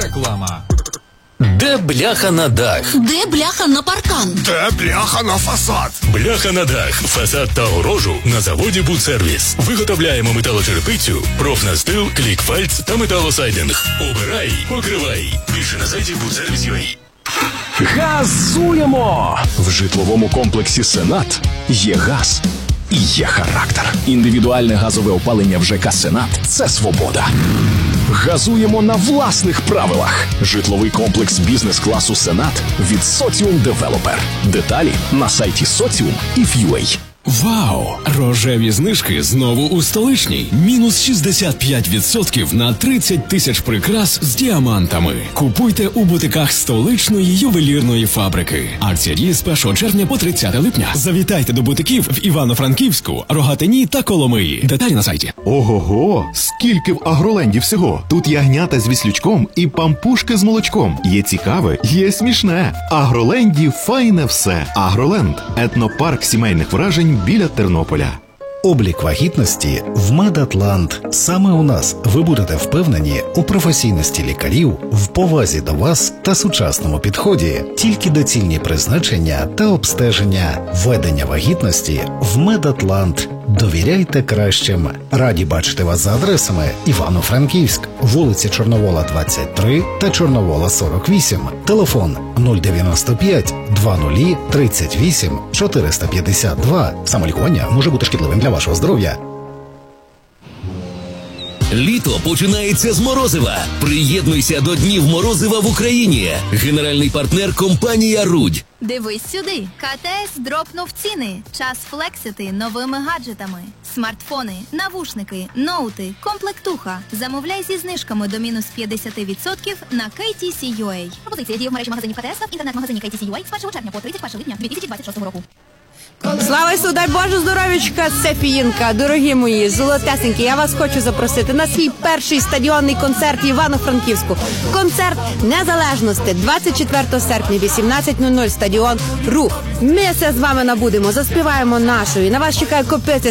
Реклама. Де бляха на дах? Де бляха на паркан? Де бляха на фасад? Бляха на дах, фасад та огорожу на заводі «Будсервіс». Виготовляємо металочерепицю, профнастил, клікфальц та металосайдинг. Обирай, покривай. Більше на сайті «Будсервіс.UA». Газуємо! В житловому комплексі «Сенат» є газ і є характер. Індивідуальне газове опалення в ЖК «Сенат» – це свобода. Газуємо на власних правилах. Житловий комплекс бізнес-класу «Сенат» від Соціум Девелопер. Деталі на сайті Соціум і Ф'юей. Вау! Рожеві знижки знову у столичній. Мінус 65% на 30 тисяч прикрас з діамантами. Купуйте у бутиках столичної ювелірної фабрики. Акція діє з 1 червня по 30 липня. Завітайте до бутиків в Івано-Франківську, Рогатині та Коломиї. Деталі на сайті. Ого-го! Скільки в Агроленді всього! Тут ягнята з віслючком і пампушки з молочком. Є цікаве, є смішне. В Агроленді файне все. Агроленд – етнопарк сімейних вражень біля Тернополя. Облік вагітності в Медатлант. Саме у нас ви будете впевнені у професійності лікарів, в повазі до вас та сучасному підході. Тільки доцільні призначення та обстеження. Ведення вагітності в Медатлант. Довіряйте кращим. Раді бачити вас за адресами: Івано-Франківськ, вулиця Чорновола, 23 та Чорновола, 48. Телефон 095 20 38 452. Самолікування може бути шкідливим для вашого здоров'я. Літо починається з морозива. Приєднуйся до Днів морозива в Україні. Генеральний партнер – компанія «Рудь». Дивись сюди. КТС дропнув ціни. Час флексити новими гаджетами. Смартфони, навушники, ноути, комплектуха. Замовляй зі знижками до мінус 50% на KTC.UA. Пропозиція діє в мережі магазинів КТС та в інтернет-магазині KTC.UA з 1 червня по 31 липня 2026 року. Слава Ісу, дай Боже здоров'ячка, Софіїнка, дорогі мої, золотесенькі, я вас хочу запросити на свій перший стадіонний концерт в Івано-Франківську. Концерт Незалежності, 24 серпня, 18:00, стадіон «Рух». Ми все з вами набудемо, заспіваємо нашою, на вас чекає копиця